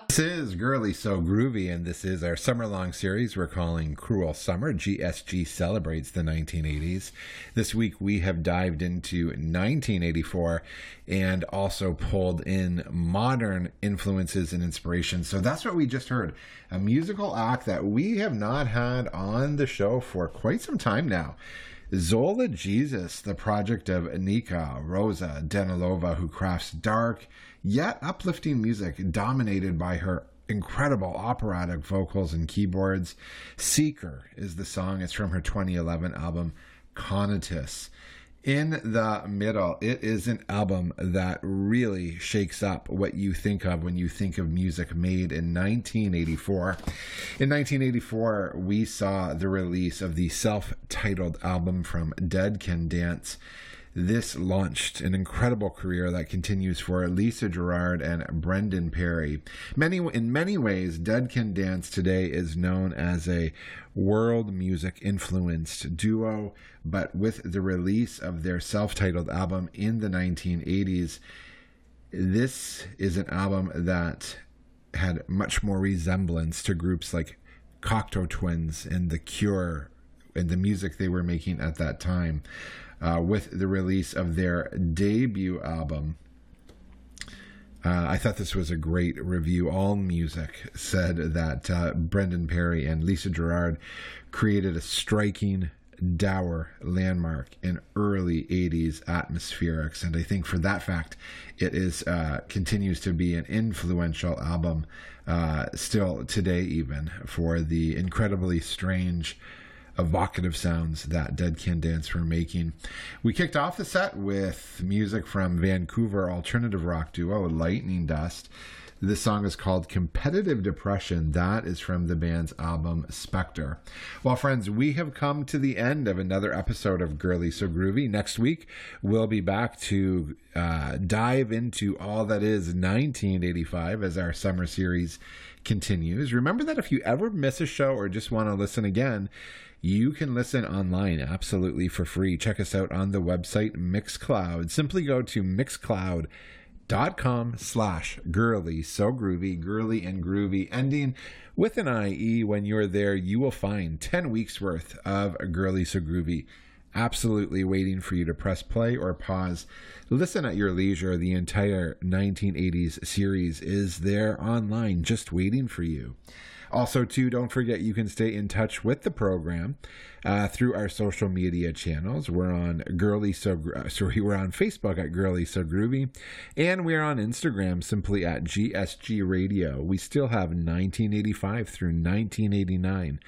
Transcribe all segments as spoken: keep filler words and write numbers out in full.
This is Girly So Groovy, and this is our summer-long series we're calling Cruel Summer. G S G celebrates the nineteen eighties. This week we have dived into nineteen eighty-four and also pulled in modern influences and inspirations. So that's what we just heard, a musical act that we have not had on the show for quite some time now. Zola Jesus, the project of Nika Rosa Danilova, who crafts dark yet uplifting music dominated by her incredible operatic vocals and keyboards. Seeker is the song. It's from her twenty eleven album Conatus. In the middle, it is an album that really shakes up what you think of when you think of music made in nineteen eighty-four. In nineteen eighty-four, we saw the release of the self-titled album from Dead Can Dance. This launched an incredible career that continues for Lisa Gerrard and Brendan Perry. Many, in many ways, Dead Can Dance today is known as a world music influenced duo, but with the release of their self-titled album in the nineteen eighties, this is an album that had much more resemblance to groups like Cocteau Twins and The Cure and the music they were making at that time. Uh, with the release of their debut album. Uh, I thought this was a great review. All Music said that uh, Brendan Perry and Lisa Gerrard created a striking, dour landmark in early eighties atmospherics, and I think for that fact, it is uh, continues to be an influential album uh, still today, even for the incredibly strange, evocative sounds that Dead Can Dance were making. We kicked off the set with music from Vancouver alternative rock duo Lightning Dust. This song is called Competitive Depression. That is from the band's album Spectre. Well, friends, we have come to the end of another episode of Girly So Groovy. Next week, we'll be back to uh, dive into all that is nineteen eighty-five as our summer series continues. Remember that if you ever miss a show or just want to listen again, you can listen online absolutely for free. Check us out on the website Mixcloud. Simply go to mixcloud dot com slash girly so groovy, girly and groovy, ending with an I E. When you're there, you will find ten weeks worth of Girly So Groovy absolutely waiting for you to press play or pause. Listen at your leisure. The entire nineteen eighties series is there online just waiting for you. Also, too, don't forget you can stay in touch with the program uh, through our social media channels. We're on Girly So sorry, we're on Facebook at Girly So Groovy, and we're on Instagram simply at G S G Radio. We still have nineteen eighty-five through nineteen eighty-nine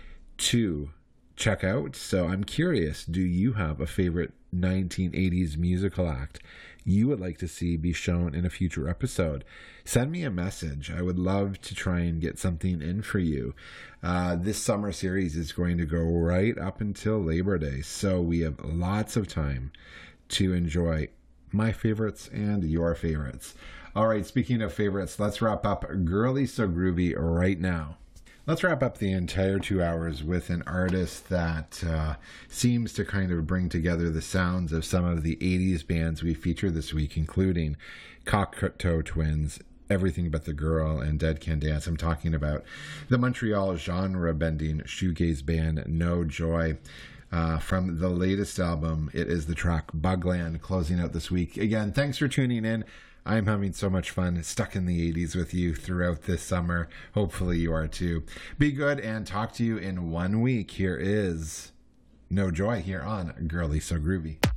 to check out. So I'm curious, do you have a favorite nineteen eighties musical act you would like to see be shown in a future episode? Send me a message. I would love to try and get something in for you. Uh, this summer series is going to go right up until Labor Day, so we have lots of time to enjoy my favorites and your favorites. All right, speaking of favorites, let's wrap up Girly So Groovy right now. Let's wrap up the entire two hours with an artist that uh, seems to kind of bring together the sounds of some of the eighties bands we feature this week, including Cocteau Twins, Everything But the Girl, and Dead Can Dance. I'm talking about the Montreal genre-bending shoegaze band No Joy. Uh, from the latest album, it is the track Bugland, closing out this week. Again, thanks for tuning in. I'm having so much fun stuck in the eighties with you throughout this summer. Hopefully you are too. Be good and talk to you in one week. Here is No Joy here on Girly So Groovy.